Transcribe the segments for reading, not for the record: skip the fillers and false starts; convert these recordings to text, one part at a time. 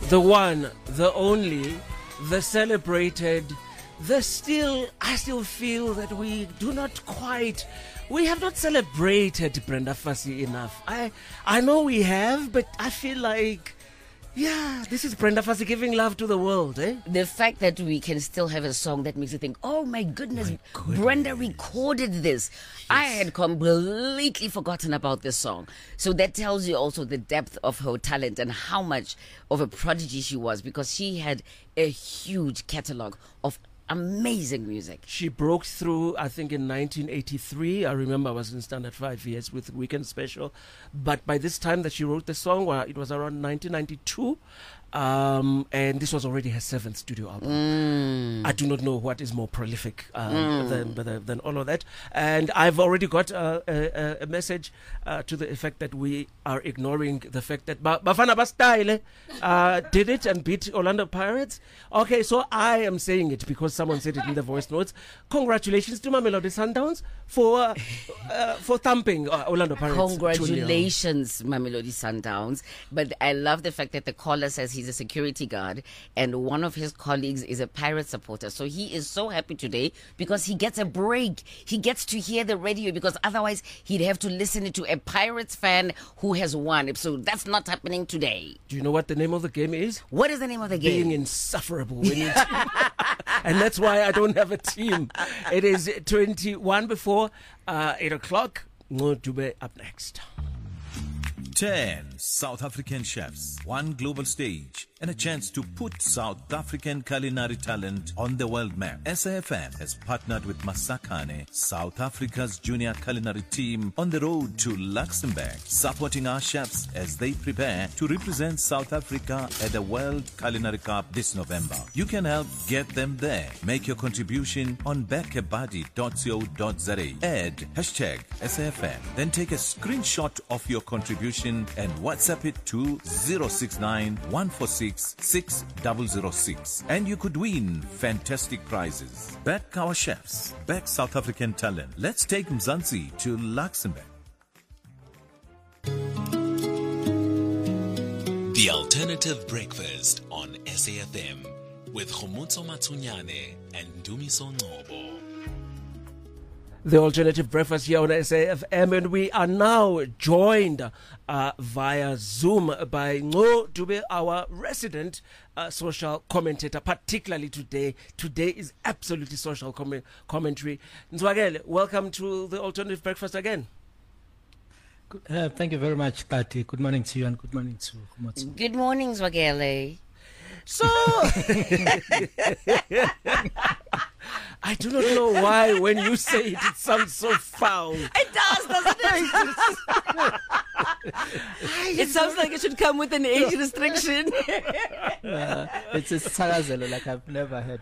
the one, the only, the celebrated, I still feel that we have not celebrated Brenda Fassie enough. I know we have, but I feel like, yeah, this is Brenda Fassie giving love to the world, eh? The fact that we can still have a song that makes you think, oh my goodness, Brenda recorded this. Yes. I had completely forgotten about this song. So that tells you also the depth of her talent and how much of a prodigy she was, because she had a huge catalog of amazing music. She broke through, I think, in 1983. I remember I was in Standard 5 years with Weekend Special. But by this time that she wrote the song, well, it was around 1992. And this was already her 7th studio album. I do not know what is more prolific than all of that. And I've already got a message to the effect that we are ignoring the fact that Bafana Bastyle did it and beat Orlando Pirates. Okay, so I am saying it because someone said it in the voice notes. Congratulations to Mamelodi Sundowns for thumping Orlando Pirates. Congratulations, Mamelodi Sundowns. But I love the fact that the caller says he's a security guard and one of his colleagues is a Pirate supporter. So he is so happy today because he gets a break. He gets to hear the radio, because otherwise he'd have to listen to a Pirates fan who has won. So that's not happening today. Do you know what the name of the game is? What is the name of the game? Being insufferable. And that's why I don't have a team. It is 21 before 8 o'clock. Ngotube up next. 10 South African chefs, one global stage, and a chance to put South African culinary talent on the world map. SAFM has partnered with Masakane, South Africa's junior culinary team, on the road to Luxembourg, supporting our chefs as they prepare to represent South Africa at the World Culinary Cup this November. You can help get them there. Make your contribution on backabuddy.co.za. Add hashtag SAFM. Then take a screenshot of your contribution and WhatsApp it to 069 146 6006. And you could win fantastic prizes. Back our chefs. Back South African talent. Let's take Mzansi to Luxembourg. The Alternative Breakfast on SAFM with Khomotso Matsunyane and Dumiso Ngobo. The Alternative Breakfast here on SAFM, and we are now joined via Zoom by Ngo Dube, our resident social commentator, particularly today. Today is absolutely social commentary. Nzwagele, welcome to the Alternative Breakfast again. Thank you very much, Kati. Good morning to you and good morning to Khomotso. Good morning, Zwagele. So, I do not know why when you say it sounds so foul. It does, doesn't it? It sounds like it should come with an age restriction. It's a sarazelo like I've never heard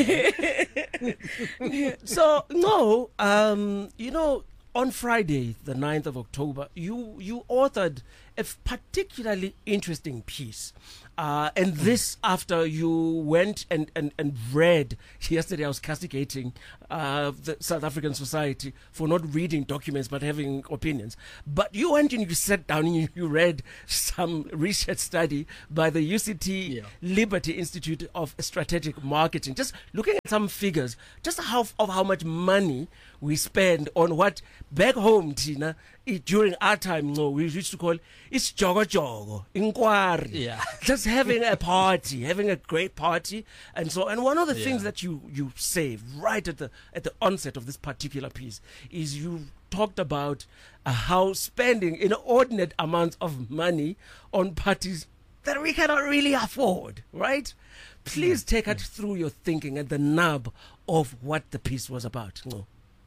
before. So, no, you know, on Friday, the 9th of October, you authored a particularly interesting piece. And this after you went and read, yesterday I was castigating the South African society for not reading documents but having opinions. But you went and you sat down and you read some research study by the UCT Liberty Institute of Strategic Marketing, just looking at some figures, just of how much money we spend on what back home, Tina, during our time, we used to call it's jogo inquiry. Yeah. Just having a party, having a great party, and one of the things that you say right at the onset of this particular piece is you talked about how spending inordinate amounts of money on parties that we cannot really afford, right? Please take us through your thinking and the nub of what the piece was about. No.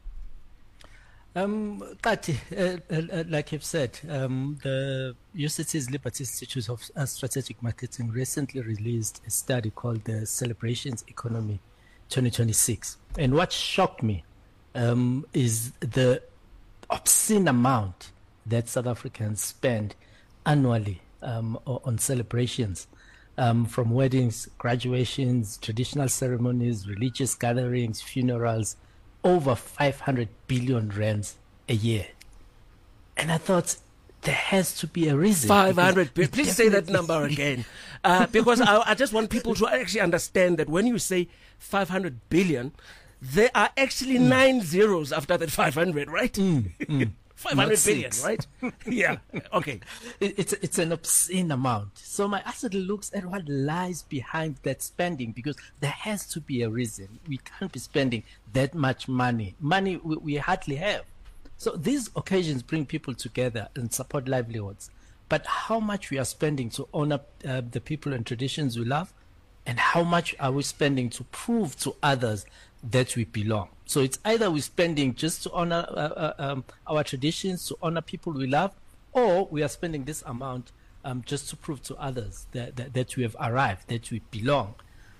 Kati, like you've said, the UCT's Liberty Institute of Strategic Marketing recently released a study called the Celebrations Economy 2026. And what shocked me is the obscene amount that South Africans spend annually on celebrations, from weddings, graduations, traditional ceremonies, religious gatherings, funerals, over 500 billion rands a year. And I thought, there has to be a reason. 500 billion. Please say that number again. Because I just want people to actually understand that when you say 500 billion, there are actually 9 zeros after that 500, right? 500 billion, right? Yeah. Okay. It's an obscene amount. So my asset looks at what lies behind that spending, because there has to be a reason. We can't be spending that much money. Money we hardly have. So these occasions bring people together and support livelihoods. But how much we are spending to honor the people and traditions we love, and how much are we spending to prove to others that we belong? So it's either we're spending just to honor our traditions, to honor people we love, or we are spending this amount just to prove to others that we have arrived, that we belong.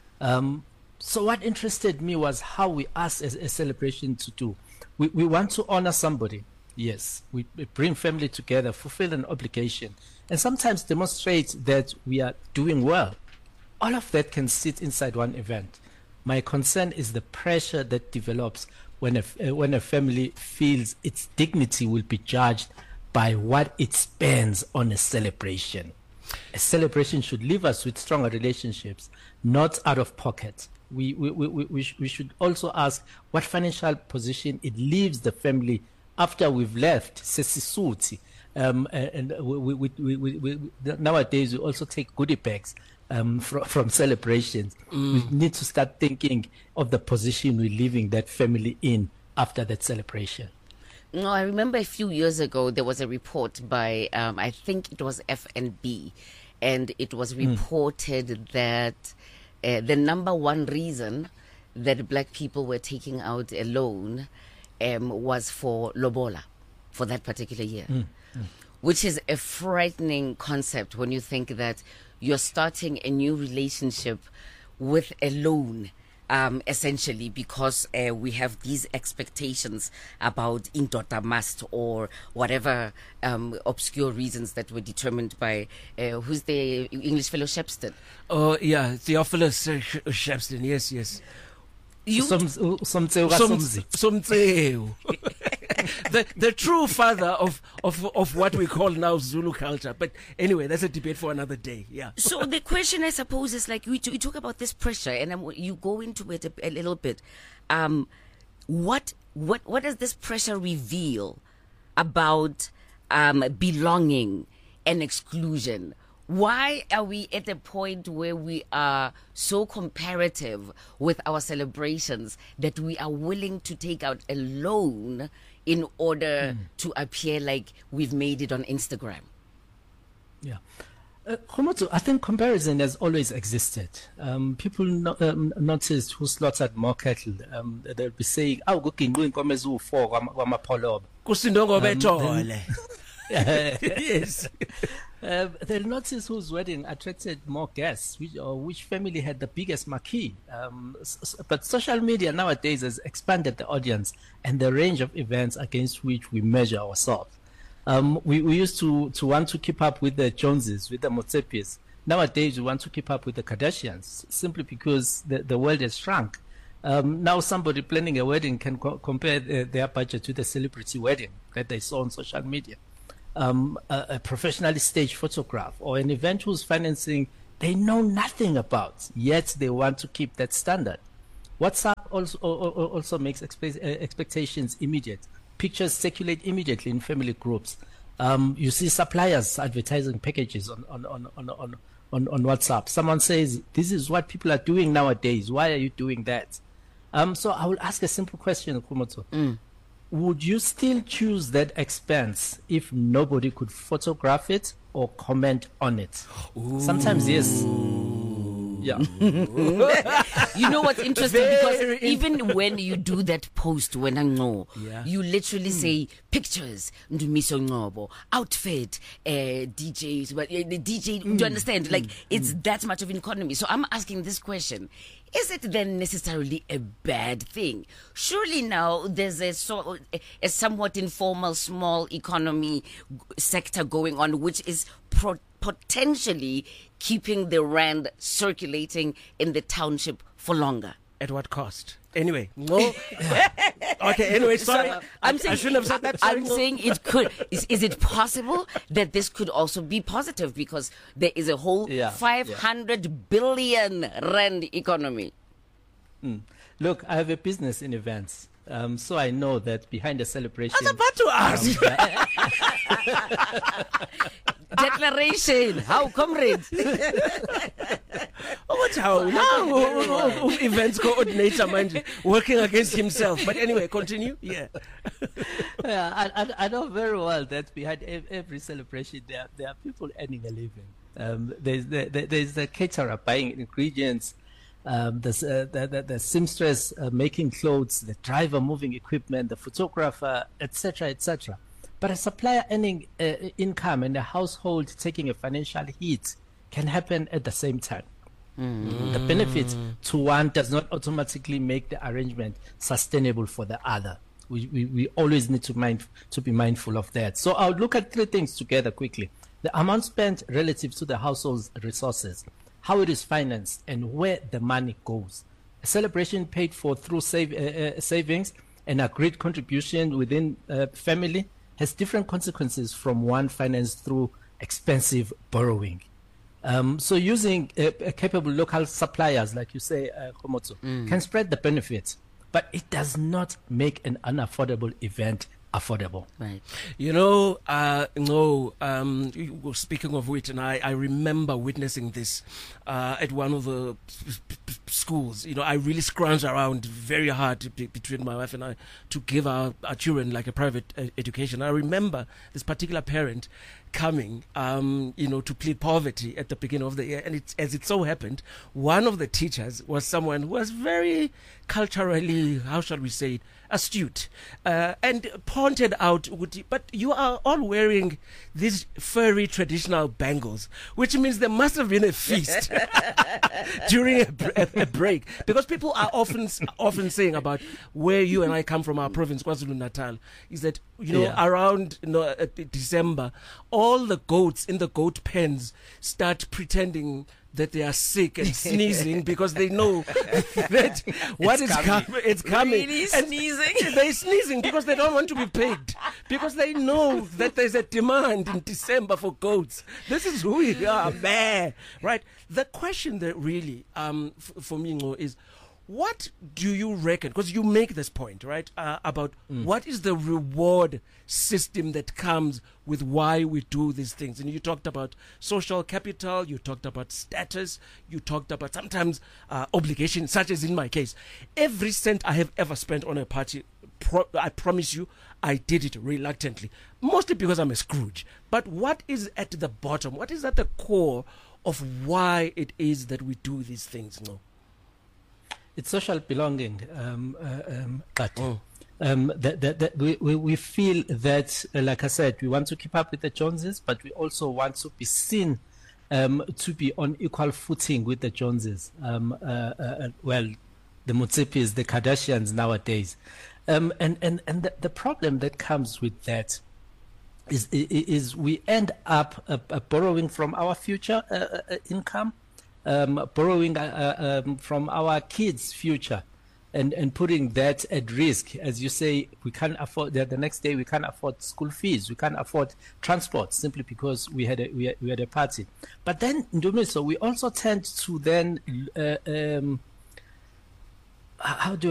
So what interested me was how we asked a celebration to do. We want to honor somebody. Yes, we bring family together, fulfill an obligation, and sometimes demonstrate that we are doing well. All of that can sit inside one event. My concern is the pressure that develops when a family feels its dignity will be judged by what it spends on a celebration. A celebration should leave us with stronger relationships, not out of pocket. We should also ask what financial position it leaves the family after we've left. Sesisuti. And we nowadays we also take goodie bags from celebrations. We need to start thinking of the position we're leaving that family in after that celebration. No, I remember a few years ago there was a report by I think it was FNB, and it was reported that the number one reason that black people were taking out a loan was for lobola for that particular year, which is a frightening concept when you think that you're starting a new relationship with a loan, essentially, because we have these expectations about indoda must or whatever obscure reasons that were determined by who's the English fellow Shepston. Oh, yeah, Theophilus Shepston, yes. Somtseu. The true father of what we call now Zulu culture. But anyway, that's a debate for another day. Yeah. So the question, I suppose, is like we talk about this pressure, and you go into it a little bit. What does this pressure reveal about belonging and exclusion? Why are we at a point where we are so comparative with our celebrations that we are willing to take out a loan in order to appear like we've made it on Instagram? Yeah. Khomotso, I think comparison has always existed. People noticed who slaughtered more cattle. They'll be saying, "Oh, yes. They'll notice whose wedding attracted more guests, which family had the biggest marquee. But social media nowadays has expanded the audience and the range of events against which we measure ourselves. We used to want to keep up with the Joneses, with the Motsepis. Nowadays, we want to keep up with the Kardashians, simply because the world has shrunk. Now somebody planning a wedding can compare their budget to the celebrity wedding that they saw on social media. A professionally staged photograph or an event whose financing they know nothing about, yet they want to keep that standard. WhatsApp also makes expectations immediate. Pictures circulate immediately in family groups. You see suppliers advertising packages on WhatsApp. Someone says, "This is what people are doing nowadays. Why are you doing that?" So I will ask a simple question, Khomotso. Would you still choose that expense if nobody could photograph it or comment on it? Ooh. Sometimes, yes. Yeah. You know what's interesting? Because even when you do that post, when I know, you literally say pictures, Ndumiso Ngobo, outfit, DJs, but the DJ, do you understand? Like, it's that much of an economy. So I'm asking this question. Is it then necessarily a bad thing? Surely now there's a somewhat informal small economy sector going on, which is potentially keeping the rand circulating in the township for longer. At what cost? Anyway, no. Okay, anyway, sorry. I'm I saying, shouldn't have said that. I'm Sorry. saying it could. Is it possible that this could also be positive because there is a whole 500 billion rand economy? Look, I have a business in events. So I know that behind the celebration. I was about to ask. Declaration. How, comrades? What's how now? Events coordinator, mind, working against himself. But anyway, continue. Yeah. I know very well that behind every celebration there are people earning a living. There's the caterer buying ingredients. There's the seamstress making clothes, the driver moving equipment, the photographer, etc., etc. But a supplier earning income and a household taking a financial hit can happen at the same time. The benefit to one does not automatically make the arrangement sustainable for the other. We always need to be mindful of that. So I'll look at three things together quickly: the amount spent relative to the household's resources, how it is financed, and where the money goes. A celebration paid for through savings and agreed contribution within family has different consequences from one financed through expensive borrowing. So using capable local suppliers, like you say, Khomotso, can spread the benefits, but it does not make an unaffordable event affordable. Right. You know, speaking of which, and I remember witnessing this at one of the schools. You know, I really scrounged around very hard between my wife and I to give our children like a private education. I remember this particular parent coming, to plead poverty at the beginning of the year. And as it so happened, one of the teachers was someone who was very culturally, how shall we say it, astute, and pointed out, but you are all wearing these furry traditional bangles, which means there must have been a feast during a break, because people are often saying about where you and I come from, our province, KwaZulu-Natal, is that around December, all the goats in the goat pens start pretending that they are sick and sneezing because they know that it's coming. Really sneezing? They're sneezing because they don't want to be pegged, because they know that there's a demand in December for goats. This is who we are, man. Right? The question that really, for me, is, what do you reckon? Because you make this point, right, about what is the reward system that comes with why we do these things. And you talked about social capital, you talked about status, you talked about sometimes obligation, such as in my case. Every cent I have ever spent on a party, I promise you, I did it reluctantly, mostly because I'm a Scrooge. But what is at the bottom? What is at the core of why it is that we do these things? No. It's social belonging, but we feel that, like I said, we want to keep up with the Joneses, but we also want to be seen to be on equal footing with the Joneses. The Mutsipis, the Kardashians nowadays, and the problem that comes with that is we end up borrowing from our future income. Borrowing from our kids' future and putting that at risk. As you say, we can't afford the next day. We can't afford school fees. We can't afford transport simply because we had a party. But then, Ndumiso, we also tend to then how do